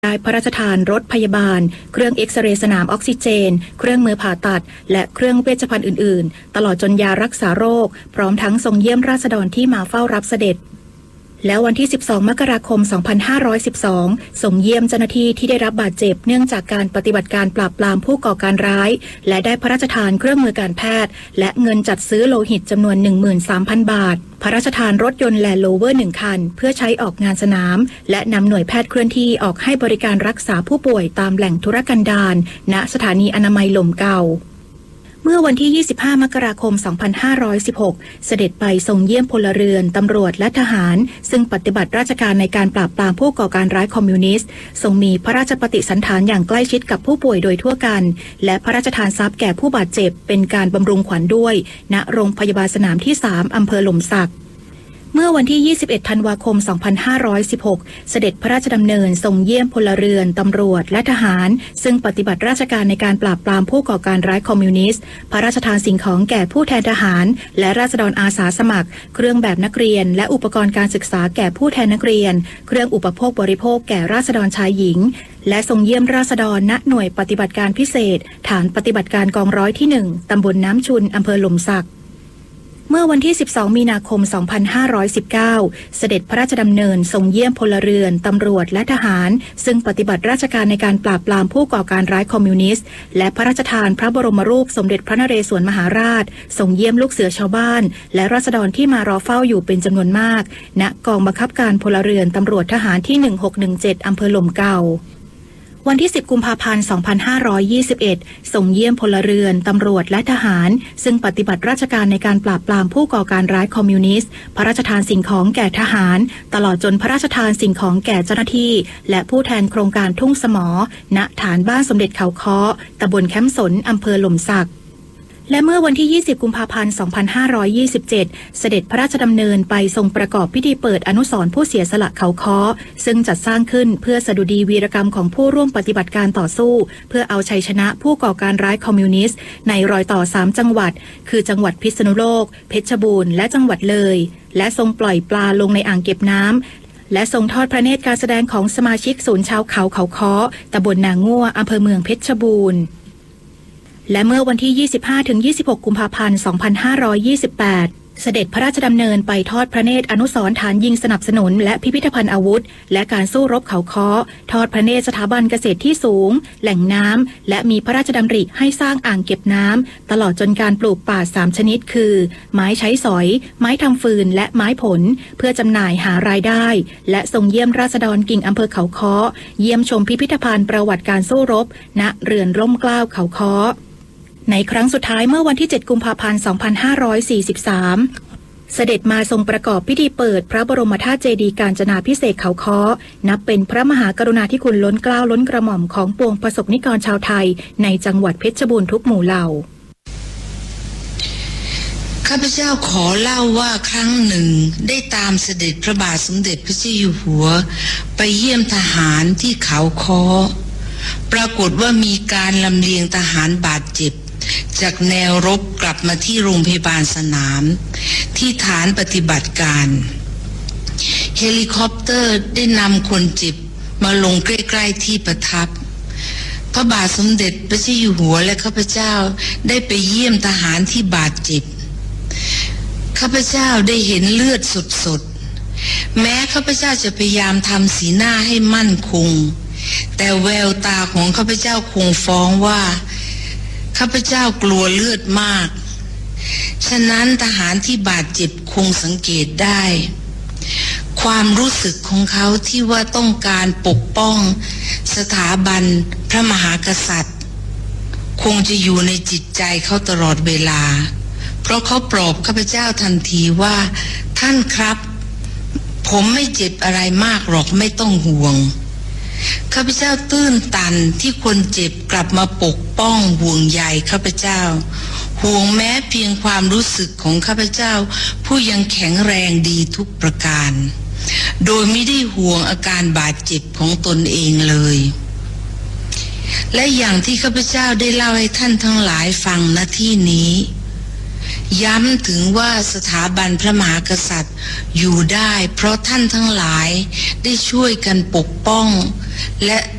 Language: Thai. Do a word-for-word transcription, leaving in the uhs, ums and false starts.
ได้พระราชทานรถพยาบาลเครื่องเอ็กซเรย์สนามออกซิเจนเครื่องมือผ่าตัดและเครื่องเวชภัณฑ์อื่นๆตลอดจนยารักษาโรคพร้อมทั้งทรงเยี่ยมราษฎรที่มาเฝ้ารับเสด็จแล้ววันที่สิบสองมกราคมสองพันห้าร้อยสิบสองส่งเยี่ยมเจ้าหน้าที่ที่ได้รับบาดเจ็บเนื่องจากการปฏิบัติการปราบปรามผู้ก่อการร้ายและได้พระราชทานเครื่องมือการแพทย์และเงินจัดซื้อโลหิตจำนวน หนึ่งหมื่นสามพัน บาทพระราชทานรถยนต์แลนด์โรเวอร์หนึ่งคันเพื่อใช้ออกงานสนามและนำหน่วยแพทย์เคลื่อนที่ออกให้บริการรักษาผู้ป่วยตามแหล่งธุรกันดารณสถานีอนามัยหล่มเก่าเมื่อวันที่ ยี่สิบห้ามกราคม สองพันห้าร้อยสิบหก เสด็จไปทรงเยี่ยมพลเรือนตำรวจและทหารซึ่งปฏิบัติราชการในการปราบปรามผู้ก่อการร้ายคอมมิวนิสต์ทรงมีพระราชปฏิสันถานอย่างใกล้ชิดกับผู้ป่วยโดยทั่วกันและพระราชทานทรัพย์แก่ผู้บาดเจ็บเป็นการบำรุงขวัญด้วยณโรงพยาบาลสนามที่ สาม อำเภอหล่มสักเมื่อวันที่ ยี่สิบเอ็ดธันวาคม สองพันห้าร้อยสิบหก เสด็จพระราชดำเนินทรงเยี่ยมพลเรือนตำรวจและทหารซึ่งปฏิบัติราชการในการปราบปรามผู้ก่อการร้ายคอมมิวนิสต์พระราชทานสิ่งของแก่ผู้แทนทหารและราษฎรอาสาสมัครเครื่องแบบนักเรียนและอุปกรณ์การศึกษาแก่ผู้แทนนักเรียนเครื่องอุปโภคบริโภคแก่ราษฎรชายหญิงและทรงเยี่ยมราษฎรณหน่วยปฏิบัติการพิเศษฐานปฏิบัติการกองร้อยที่หนึ่งตำบลน้ำชุนอำเภอหล่มสักเมื่อวันที่ สิบสองมีนาคม สองพันห้าร้อยสิบเก้า เสด็จพระราชดำเนินทรงเยี่ยมพลเรือนตำรวจและทหารซึ่งปฏิบัติราชการในการปราบปรามผู้ก่อการร้ายคอมมิวนิสต์และพระราชทานพระบรมรูปสมเด็จพระนเรศวรมหาราชทรงเยี่ยมลูกเสือชาวบ้านและราษฎรที่มารอเฝ้าอยู่เป็นจำนวนมากณกองบังคับการพลเรือนตำรวจทหารที่ หนึ่งหกหนึ่งเจ็ด อำเภอหล่มเก่าวันที่ สิบกุมภาพันธ์ สองพันห้าร้อยยี่สิบเอ็ด ส่งเยี่ยมพลเรือนตำรวจและทหารซึ่งปฏิบัติราชการในการปราบปรามผู้ก่อการร้ายคอมมิวนิสต์พระราชทานสิ่งของแก่ทหารตลอดจนพระราชทานสิ่งของแก่เจ้าหน้าที่และผู้แทนโครงการทุ่งสมอณฐานบ้านสมเด็จเขาค้อตำบลแคมป์สนอำเภอหล่มสักและเมื่อวันที่ ยี่สิบกุมภาพันธ์ สองพันห้าร้อยยี่สิบเจ็ด เสด็จพระราชดำเนินไปทรงประกอบพิธีเปิดอนุสรณ์ผู้เสียสละเขาค้อซึ่งจัดสร้างขึ้นเพื่อสดุดีวีรกรรมของผู้ร่วมปฏิบัติการต่อสู้เพื่อเอาชัยชนะผู้ก่อการร้ายคอมมิวนิสต์ในรอยต่อสามจังหวัดคือจังหวัดพิษณุโลกเพชรบูรณ์และจังหวัดเลยและทรงปล่อยปลาลงในอ่างเก็บน้ำและทรงทอดพระเนตรการแสดงของสมาชิกศูนย์ชาวเขาเขาค้อตำบลนางงั่วอำเภอเมืองเพชรบูรณ์และเมื่อวันที่ ยี่สิบห้าถึงยี่สิบหก กุมภาพันธ์ สองพันห้าร้อยยี่สิบแปด เสด็จพระราชดำเนินไปทอดพระเนตรอนุสรณ์ฐานยิงสนับสนุนและพิพิธภัณฑ์อาวุธและการสู้รบเขาค้อทอดพระเนตรสถาบันเกษตรที่สูงแหล่งน้ำและมีพระราชดำริให้สร้างอ่างเก็บน้ำตลอดจนการปลูกป่าสามชนิดคือไม้ใช้สอยไม้ทำฟืนและไม้ผลเพื่อจำหน่ายหารายได้และทรงเยี่ยมราษฎรกิ่งอำเภอเขาค้อเยี่ยมชมพิพิธภัณฑ์ประวัติการสู้รบณเรือนร่มเกล้าเขาค้อในครั้งสุดท้ายเมื่อวันที่ เจ็ด กุมภาพันธ์ สองพันห้าร้อยสี่สิบสาม เสด็จมาทรงประกอบพิธีเปิดพระบรมธาตุเจดีย์กาญจนาภิเษกเขาค้อนับเป็นพระมหากรุณาธิคุณล้นเกล้าล้นกระหม่อมของปวงประสบนิกรชาวไทยในจังหวัดเพชรบูรณ์ทุกหมู่เหล่าข้าพเจ้าขอเล่าว่าครั้งหนึ่งได้ตามเสด็จพระบาทสมเด็จพระเจ้าอยู่หัวไปเยี่ยมทหารที่เขาค้อปรากฏว่ามีการลำเลียงทหารบาดเจ็บจากแนวรบกลับมาที่โรงพยาบาลสนามที่ฐานปฏิบัติการเฮลิคอปเตอร์ได้นำคนเจ็บมาลงใกล้ๆที่ประทับพระบาทสมเด็จพระเจ้าอยู่หัวและข้าพเจ้าได้ไปเยี่ยมทหารที่บาดเจ็บข้าพเจ้าได้เห็นเลือดสดๆแม้ข้าพเจ้าจะพยายามทำสีหน้าให้มั่นคงแต่แววตาของข้าพเจ้าคงฟ้องว่าข้าพเจ้ากลัวเลือดมากฉะนั้นทหารที่บาดเจ็บคงสังเกตได้ความรู้สึกของเขาที่ว่าต้องการปกป้องสถาบันพระมหากษัตริย์คงจะอยู่ในจิตใจเขาตลอดเวลาเพราะเขาปลอบข้าพเจ้าทันทีว่าท่านครับผมไม่เจ็บอะไรมากหรอกไม่ต้องห่วงข้าพเจ้าตื้นตันที่คนเจ็บกลับมาปกป้องห่วงใยข้าพเจ้าห่วงแม้เพียงความรู้สึกของข้าพเจ้าผู้ยังแข็งแรงดีทุกประการโดยไม่ได้ห่วงอาการบาดเจ็บของตนเองเลยและอย่างที่ข้าพเจ้าได้เล่าให้ท่านทั้งหลายฟังณที่นี้ย้ำถึงว่าสถาบันพระมหากษัตริย์อยู่ได้เพราะท่านทั้งหลายได้ช่วยกันปกป้องและ